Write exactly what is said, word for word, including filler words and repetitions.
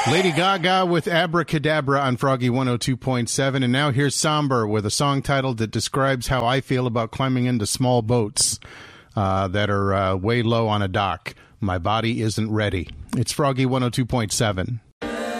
Lady Gaga with Abracadabra on Froggy one oh two point seven. And now here's Somber with a song titled that describes how I feel about climbing into small boats uh, that are uh, way low on a dock. My body isn't ready. It's Froggy one oh two point seven.